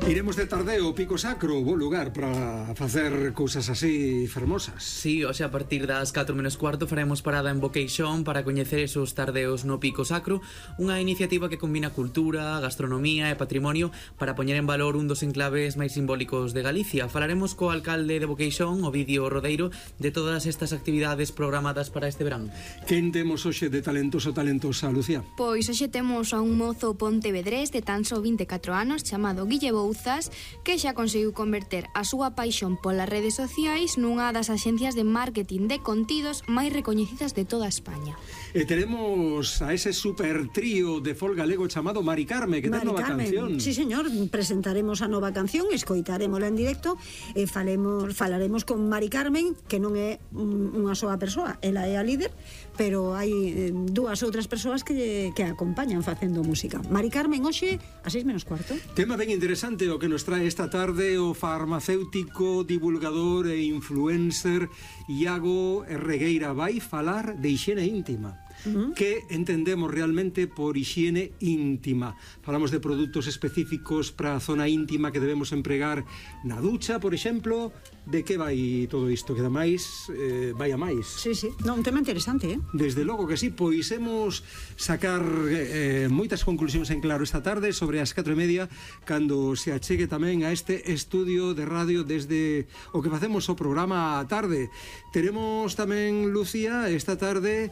Iremos de tardeo ao Pico Sacro, bo lugar para facer cousas así fermosas. Sí, hoxe a partir das 4 menos cuarto faremos parada en Boqueixón para coñecer esos tardeos no Pico Sacro, unha iniciativa que combina cultura, gastronomía e patrimonio para poñer en valor un dos enclaves máis simbólicos de Galicia. Falaremos co alcalde de Boqueixón, Ovidio Rodeiro, de todas estas actividades programadas para este verán. Quen temos hoxe de talentosa, Lucía? Pois hoxe temos a un mozo pontevedrés de tan só 24 anos chamado Guille Bouzas, que xa conseguiu converter a súa paixón polas redes sociais nunha das axencias de marketing de contidos máis recoñecidas de toda España. E teremos a ese super trío de folk galego chamado Mari Carme, que ten nova canción. Sí, señor, presentaremos a nova canción, escoitarémola en directo e falaremos con Mari Carmen, que non é unha soa persoa, ela é a líder, pero hai dúas outras persoas que acompañan facendo música. Mari Carmen hoxe a 6 menos cuarto. Tema ben interesante o que nos trae esta tarde o farmacéutico, divulgador e influencer Iago Regueira. Vai falar de hixiene íntima. Que entendemos realmente por hixiene íntima. Falamos de produtos específicos para a zona íntima que debemos empregar na ducha, por exemplo. De que vai todo isto? Que ademais vai a máis. Sí, un tema interesante, Desde logo que sí, pois hemos sacar moitas conclusións en claro esta tarde sobre as 4:30, cando se achegue tamén a este estudio de radio desde o que facemos o programa á tarde. Teremos tamén, Lucía, esta tarde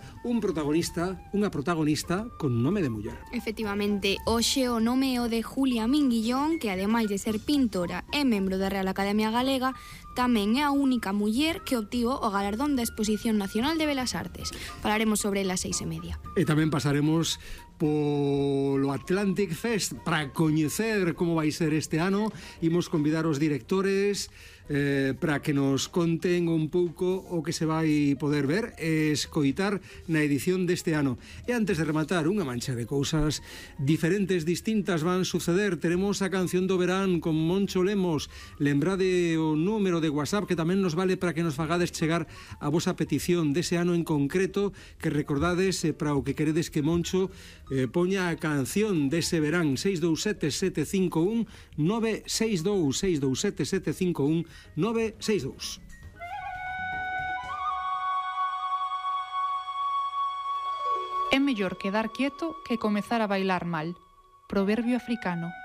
unha protagonista con nome de muller. Efectivamente, hoxe o nome é o de Julia Minguillón, que ademais de ser pintora e membro da Real Academia Galega, tamén é a única muller que obtivo o galardón da Exposición Nacional de Belas Artes. Falaremos sobre ela 6:30. E tamén pasaremos polo Atlantic Fest para coñecer como vai ser este ano. Imos convidar os directores para que nos conten un pouco o que se vai poder ver e escoitar na edición deste ano. E antes de rematar, unha mancha de cousas diferentes, distintas van suceder. Teremos a canción do verán con Moncho Lemos. Lembrade o número de WhatsApp que tamén nos vale para que nos fagades chegar a vosa petición dese ano en concreto, que recordades para o que queredes que Moncho poña a canción dese verán. 627-751 962 627-751 962. É mellor quedar quieto que comezar a bailar mal. Proverbio africano.